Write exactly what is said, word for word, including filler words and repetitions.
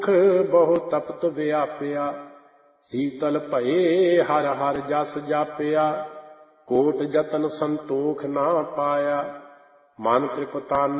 ਬਹੁ ਤਪਤ ਵਿਆਪਿਆ। ਸੀਤਲ ਭਏ ਹਰ ਹਰ ਜਸ ਜਾਪਿਆ। ਕੋਟ ਜਤਨ ਸੰਤੋਖ ਨਾ ਪਾਇਆ। ਮਨ ਤ੍ਰਿਪਤਾਨਾ